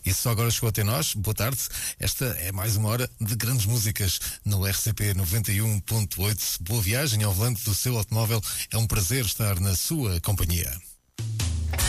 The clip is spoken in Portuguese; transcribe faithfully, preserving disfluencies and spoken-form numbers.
E só agora chegou até nós, boa tarde. Esta é mais uma hora de grandes músicas no R C P noventa e um ponto oito. Boa viagem ao volante do seu automóvel. É um prazer estar na sua companhia.